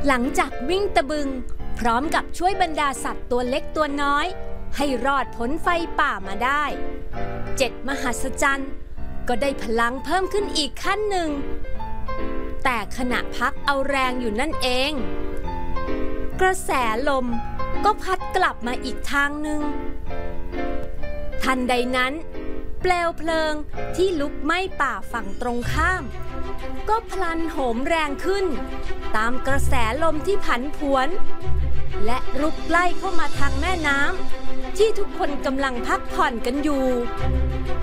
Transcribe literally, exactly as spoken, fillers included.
หลังจากวิ่งตะบึงพร้อมกับช่วยบรรดาสัตว์ตัวเล็กตัวน้อยให้รอดพ้นไฟป่ามาได้เจ็ดมหัศจรรย์ก็ได้พลังเพิ่มขึ้นอีกขั้นหนึ่งแต่ขณะพักเอาแรงอยู่นั่นเองกระแสลมก็พัดกลับมาอีกทางหนึ่งทันใดนั้นเปลวเพลิงที่ลุกไหม้ป่าฝั่งตรงข้ามก็พลันโหมแรงขึ้นตามกระแสลมที่ผันผวนและรุกไล่เข้ามาทางแม่น้ำที่ทุกคนกำลังพักผ่อนกันอยู่